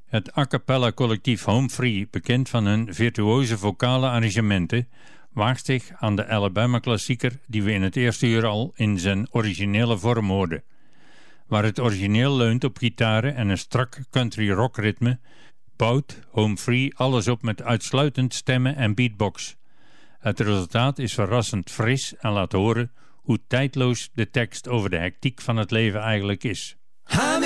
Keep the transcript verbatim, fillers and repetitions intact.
Het a cappella collectief Home Free, bekend van hun virtuoze vocale arrangementen, waagt zich aan de Alabama-klassieker die we in het eerste uur al in zijn originele vorm hoorden. Waar het origineel leunt op gitaren en een strak country rock ritme, bouwt Home Free alles op met uitsluitend stemmen en beatbox. Het resultaat is verrassend fris en laat horen hoe tijdloos de tekst over de hectiek van het leven eigenlijk is.